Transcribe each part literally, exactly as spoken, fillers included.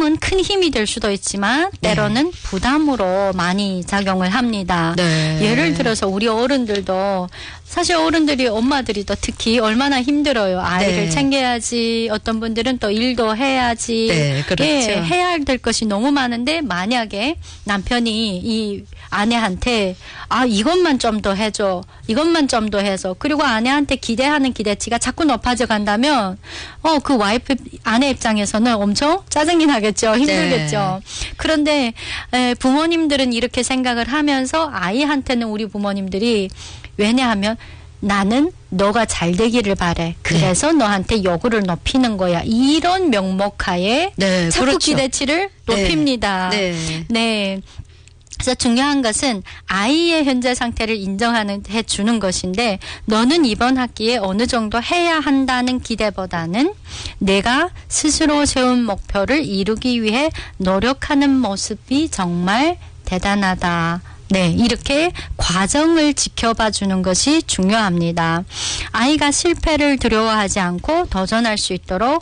힘은 큰 힘이 될 수도 있지만 때로는 네. 부담으로 많이 작용을 합니다. 네. 예를 들어서 우리 어른들도 사실 어른들이 엄마들이 또 특히 얼마나 힘들어요. 아이를 네. 챙겨야지 어떤 분들은 또 일도 해야지 네, 그렇죠. 예, 해야 될 것이 너무 많은데 만약에 남편이 이 아내한테 아 이것만 좀 더 해줘 이것만 좀 더 해서 그리고 아내한테 기대하는 기대치가 자꾸 높아져 간다면 어 그 와이프 아내 입장에서는 엄청 짜증이 나겠죠. 힘들겠죠. 네. 그런데 에, 부모님들은 이렇게 생각을 하면서 아이한테는 우리 부모님들이 왜냐하면 나는 너가 잘 되기를 바래. 그래서 네. 너한테 요구를 높이는 거야. 이런 명목하에 네, 자꾸 그렇죠. 기대치를 높입니다. 네. 네. 네. 그래서 중요한 것은 아이의 현재 상태를 인정하는 해 주는 것인데 너는 이번 학기에 어느 정도 해야 한다는 기대보다는 내가 스스로 세운 목표를 이루기 위해 노력하는 모습이 정말 대단하다. 네, 이렇게 과정을 지켜봐 주는 것이 중요합니다. 아이가 실패를 두려워하지 않고 도전할 수 있도록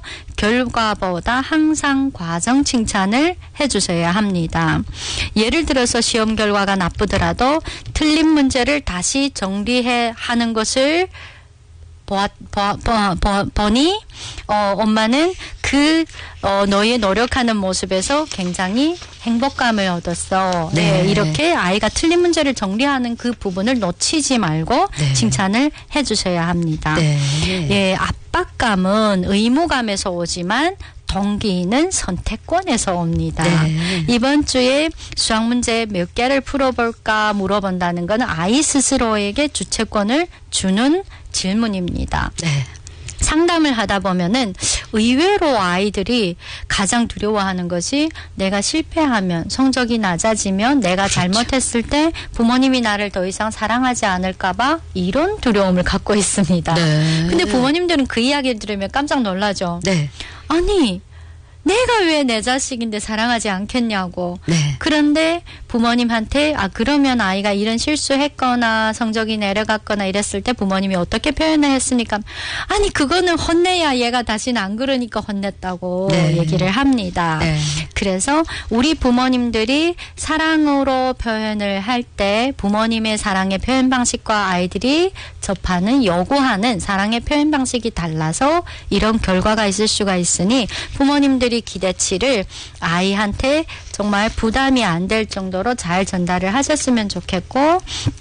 결과보다 항상 과정 칭찬을 해주셔야 합니다. 예를 들어서 시험 결과가 나쁘더라도 틀린 문제를 다시 정리해 하는 것을 보아, 보아, 보아, 보아, 보니 어, 엄마는 그 어, 너의 노력하는 모습에서 굉장히 행복감을 얻었어. 네. 네, 이렇게 아이가 틀린 문제를 정리하는 그 부분을 놓치지 말고 네. 칭찬을 해주셔야 합니다. 네. 예, 압박감은 의무감에서 오지만 동기는 선택권에서 옵니다. 네. 이번 주에 수학 문제 몇 개를 풀어볼까 물어본다는 것은 아이 스스로에게 주체권을 주는 질문입니다. 네. 상담을 하다 보면은 의외로 아이들이 가장 두려워하는 것이 내가 실패하면 성적이 낮아지면 내가 그렇죠. 잘못했을 때 부모님이 나를 더 이상 사랑하지 않을까 봐 이런 두려움을 갖고 있습니다. 네. 근데 부모님들은 그 이야기를 들으면 깜짝 놀라죠. 네. 아니 내가 왜 내 자식인데 사랑하지 않겠냐고. 네. 그런데 부모님한테 아 그러면 아이가 이런 실수했거나 성적이 내려갔거나 이랬을 때 부모님이 어떻게 표현을 했으니까 아니 그거는 혼내야 얘가 다시는 안 그러니까 혼냈다고 네. 얘기를 합니다. 네. 그래서 우리 부모님들이 사랑으로 표현을 할 때 부모님의 사랑의 표현 방식과 아이들이 접하는 요구하는 사랑의 표현 방식이 달라서 이런 결과가 있을 수가 있으니 부모님들이 기대치를 아이한테 정말 부담이 안 될 정도로 잘 전달을 하셨으면 좋겠고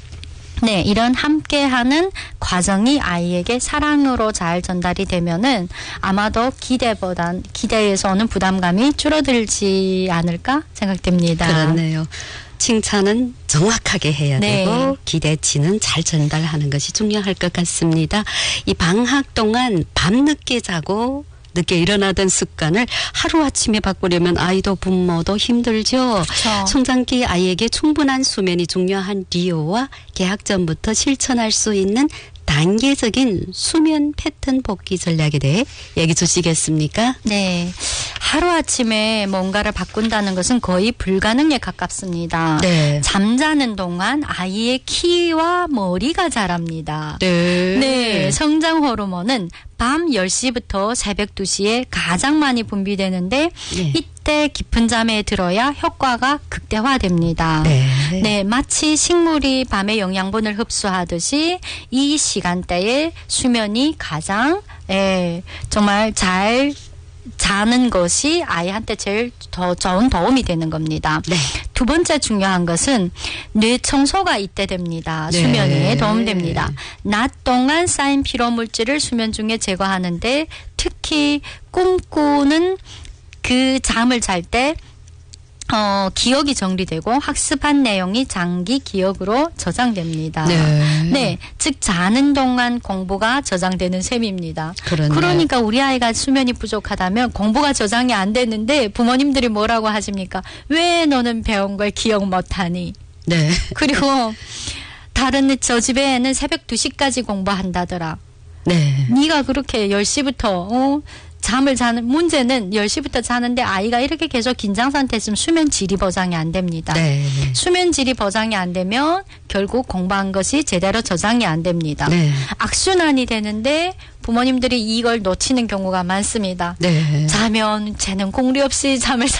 네, 이런 함께하는 과정이 아이에게 사랑으로 잘 전달이 되면은 아마도 기대보단 기대에서 오는 부담감이 줄어들지 않을까 생각됩니다. 그렇네요. 칭찬은 정확하게 해야 네. 되고 기대치는 잘 전달하는 것이 중요할 것 같습니다. 이 방학 동안 밤늦게 자고 늦게 일어나던 습관을 하루아침에 바꾸려면 아이도 부모도 힘들죠. 그렇죠. 성장기 아이에게 충분한 수면이 중요한 이유와 개학 전부터 실천할 수 있는 단계적인 수면 패턴 복귀 전략에 대해 얘기 주시겠습니까? 네. 하루아침에 뭔가를 바꾼다는 것은 거의 불가능에 가깝습니다. 네. 잠자는 동안 아이의 키와 머리가 자랍니다. 네. 네. 성장 호르몬은 밤 열 시부터 새벽 두 시에 가장 많이 분비되는데 네. 이때 깊은 잠에 들어야 효과가 극대화됩니다. 네. 네, 마치 식물이 밤에 영양분을 흡수하듯이 이 시간대에 수면이 가장 예, 정말 잘 자는 것이 아이한테 제일 더 좋은 도움이 되는 겁니다. 네. 두 번째 중요한 것은 뇌 청소가 이때 됩니다. 네. 수면에 도움됩니다. 낮 동안 쌓인 피로 물질을 수면 중에 제거하는데 특히 꿈꾸는 그 잠을 잘 때 어, 기억이 정리되고 학습한 내용이 장기 기억으로 저장됩니다. 네. 네. 즉 자는 동안 공부가 저장되는 셈입니다. 그러네요. 그러니까 우리 아이가 수면이 부족하다면 공부가 저장이 안 되는데 부모님들이 뭐라고 하십니까? 왜 너는 배운 걸 기억 못하니? 네. 그리고 다른 저 집에 애는 새벽 두 시까지 공부한다더라. 네. 네가 그렇게 열 시부터 어? 잠을 자는 문제는 열 시부터 자는데 아이가 이렇게 계속 긴장 상태에 있으면 수면 질이 보장이 안 됩니다. 네. 수면 질이 보장이 안 되면 결국 공부한 것이 제대로 저장이 안 됩니다. 네. 악순환이 되는데 부모님들이 이걸 놓치는 경우가 많습니다. 네. 자면 쟤는 공리 없이 잠을